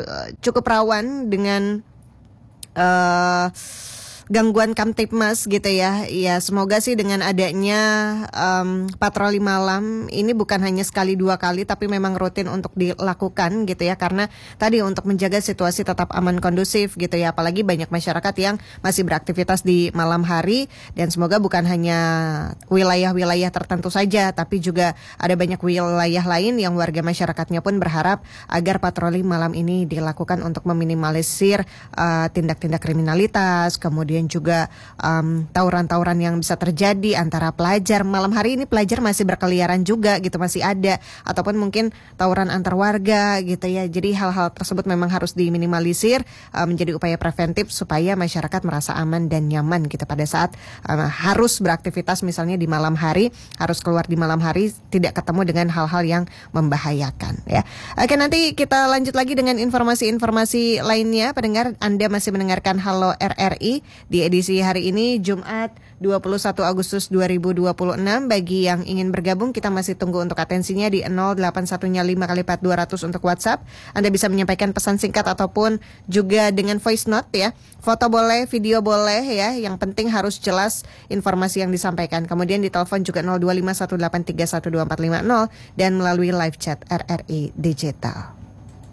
cukup rawan dengan gangguan Kamtipmas gitu ya. Ya semoga sih dengan adanya patroli malam ini bukan hanya sekali dua kali tapi memang rutin untuk dilakukan gitu ya, karena tadi untuk menjaga situasi tetap aman kondusif gitu ya, apalagi banyak masyarakat yang masih beraktivitas di malam hari, dan semoga bukan hanya wilayah-wilayah tertentu saja tapi juga ada banyak wilayah lain yang warga masyarakatnya pun berharap agar patroli malam ini dilakukan untuk meminimalisir tindak-tindak kriminalitas, kemudian juga tawuran-tawuran yang bisa terjadi antara pelajar. Malam hari ini pelajar masih berkeliaran juga gitu, masih ada, ataupun mungkin tawuran antar warga gitu ya. Jadi hal-hal tersebut memang harus diminimalisir, menjadi upaya preventif supaya masyarakat merasa aman dan nyaman gitu pada saat harus beraktivitas misalnya di malam hari, harus keluar di malam hari, tidak ketemu dengan hal-hal yang membahayakan ya. Oke, nanti kita lanjut lagi dengan informasi-informasi lainnya. Pendengar, Anda masih mendengarkan Halo RRI di edisi hari ini Jumat 21 Agustus 2026. Bagi yang ingin bergabung, kita masih tunggu untuk atensinya di 0815 kali 4 200 untuk WhatsApp. Anda bisa menyampaikan pesan singkat ataupun juga dengan voice note ya. Foto boleh, video boleh ya. Yang penting harus jelas informasi yang disampaikan. Kemudian di telepon juga 0251831250 dan melalui live chat RRI Digital.